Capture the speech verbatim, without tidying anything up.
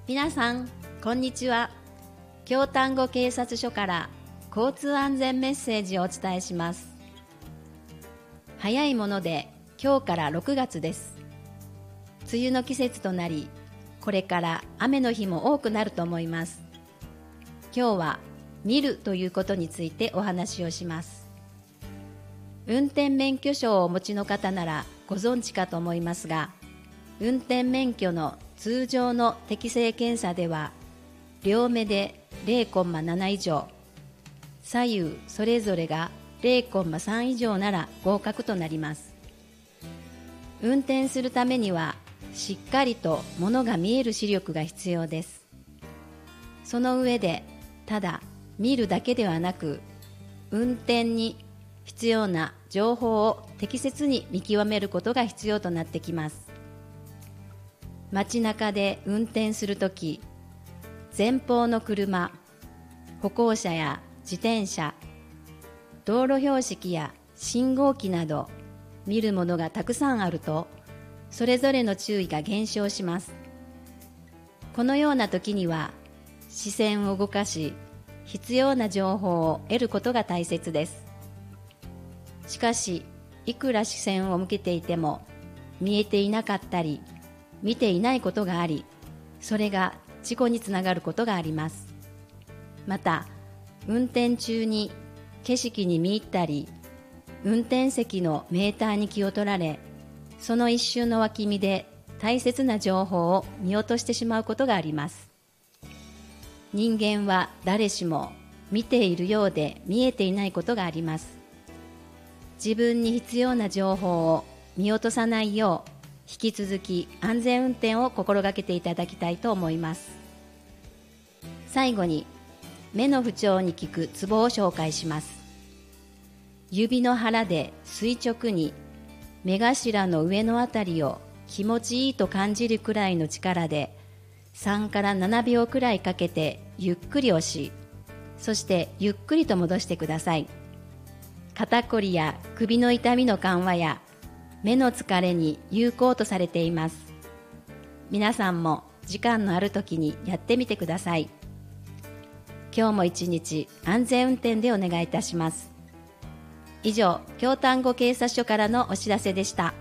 皆さんこんにちは。京丹後警察署から交通安全メッセージをお伝えします。早いもので今日からろくがつです。梅雨の季節となり、これから雨の日も多くなると思います。今日は見るということについてお話をします。運転免許証をお持ちの方ならご存知かと思いますが、運転免許の通常の適正検査では両目で れいコンマなな 以上、左右それぞれが れいコンマさん 以上なら合格となります。運転するためにはしっかりと物が見える視力が必要です。その上でただ見るだけではなく、運転に必要な情報を適切に見極めることが必要となってきます。街中で運転するとき、前方の車、歩行者や自転車、道路標識や信号機など見るものがたくさんあると、それぞれの注意が減少します。このような時には視線を動かし、必要な情報を得ることが大切です。しかし、いくら視線を向けていても見えていなかったり、見ていないことがあり、それが事故につながることがあります。また、運転中に景色に見入ったり、運転席のメーターに気を取られ、その一瞬の脇見で大切な情報を見落としてしまうことがあります。人間は誰しも見ているようで見えていないことがあります。自分に必要な情報を見落とさないよう、引き続き安全運転を心がけていただきたいと思います。最後に、目の不調に効くツボを紹介します。指の腹で垂直に目頭の上のあたりを気持ちいいと感じるくらいの力でさんからななびょうくらいかけてゆっくり押し、そしてゆっくりと戻してください。肩こりや首の痛みの緩和や目の疲れに有効とされています。皆さんも時間のある時にやってみてください。今日も一日安全運転でお願いいたします。以上、京丹後警察署からのお知らせでした。